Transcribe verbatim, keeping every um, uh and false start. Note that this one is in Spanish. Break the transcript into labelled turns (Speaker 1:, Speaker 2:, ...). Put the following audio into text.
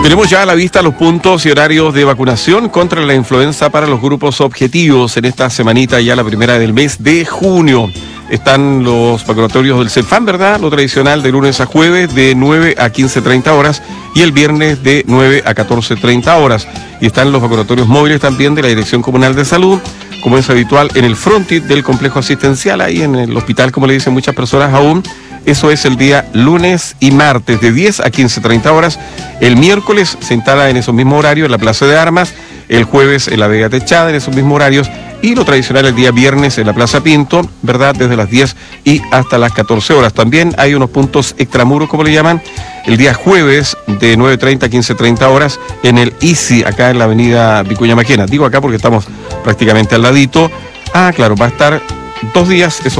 Speaker 1: Tenemos ya a la vista los puntos y horarios de vacunación contra la influenza para los grupos objetivos en esta semanita, ya la primera del mes de junio. Están los vacunatorios del CEFAM, ¿verdad? Lo tradicional de lunes a jueves de nueve a quince treinta horas y el viernes de nueve a catorce treinta horas. Y están los vacunatorios móviles también de la Dirección Comunal de Salud, como es habitual en el frontis del complejo asistencial, ahí en el hospital, como le dicen muchas personas aún. Eso es el día lunes y martes de diez a quince treinta horas. El miércoles se instala en esos mismos horarios en la Plaza de Armas. El jueves en la Vega Techada en esos mismos horarios. Y lo tradicional el día viernes en la Plaza Pinto, ¿verdad? Desde las diez y hasta las catorce horas. También hay unos puntos extramuros, como le llaman, el día jueves de nueve treinta a quince treinta horas en el I C I, acá en la avenida Vicuña Maquena. Digo acá porque estamos prácticamente al ladito. Ah, claro, va a estar dos días, eso